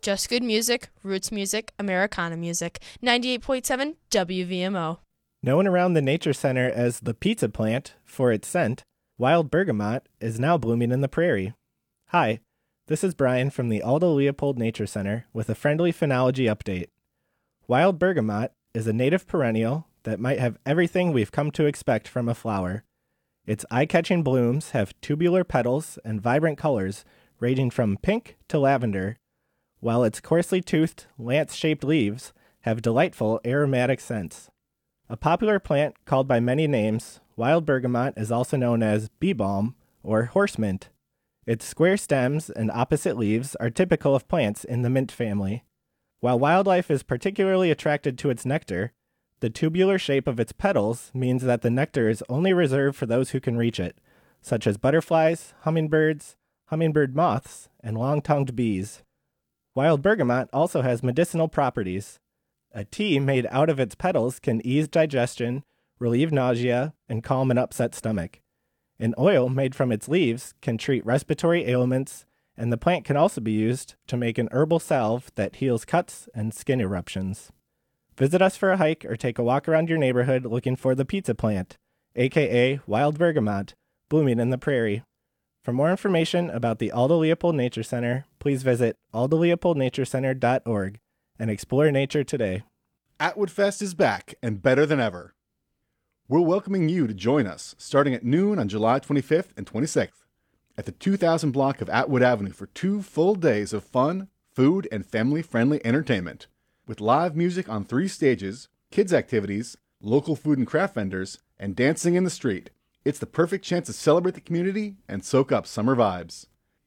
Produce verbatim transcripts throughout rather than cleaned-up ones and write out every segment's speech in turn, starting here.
Just good music, roots music, Americana music. ninety-eight point seven W V M O. Known around the Nature Center as the pizza plant for its scent, wild bergamot is now blooming in the prairie. Hi, this is Brian from the Aldo Leopold Nature Center with a friendly phenology update. Wild bergamot is a native perennial that might have everything we've come to expect from a flower. Its eye-catching blooms have tubular petals and vibrant colors ranging from pink to lavender, while its coarsely toothed, lance-shaped leaves have delightful aromatic scents. A popular plant called by many names, wild bergamot is also known as bee balm or horse mint. Its square stems and opposite leaves are typical of plants in the mint family. While wildlife is particularly attracted to its nectar, the tubular shape of its petals means that the nectar is only reserved for those who can reach it, such as butterflies, hummingbirds, hummingbird moths, and long-tongued bees. Wild bergamot also has medicinal properties. A tea made out of its petals can ease digestion, relieve nausea, and calm an upset stomach. An oil made from its leaves can treat respiratory ailments, and the plant can also be used to make an herbal salve that heals cuts and skin eruptions. Visit us for a hike or take a walk around your neighborhood looking for the pizza plant, aka wild bergamot, blooming in the prairie. For more information about the Aldo Leopold Nature Center, please visit aldo leopold nature center dot org and explore nature today. Atwood Fest is back and better than ever. We're welcoming you to join us starting at noon on July twenty-fifth and twenty-sixth at the two thousand block of Atwood Avenue for two full days of fun, food, and family-friendly entertainment. With live music on three stages, kids' activities, local food and craft vendors, and dancing in the street, it's the perfect chance to celebrate the community and soak up summer vibes.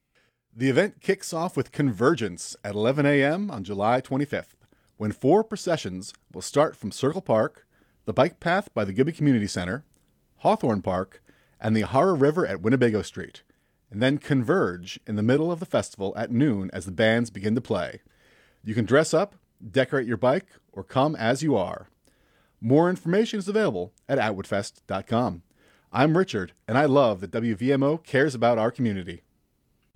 The event kicks off with Convergence at eleven a.m. on July twenty-fifth, when four processions will start from Circle Park, the bike path by the Gibby Community Center, Hawthorne Park, and the Ohara River at Winnebago Street, and then converge in the middle of the festival at noon as the bands begin to play. You can dress up, decorate your bike, or come as you are. More information is available at atwood fest dot com. I'm Richard, and I love that W V M O cares about our community.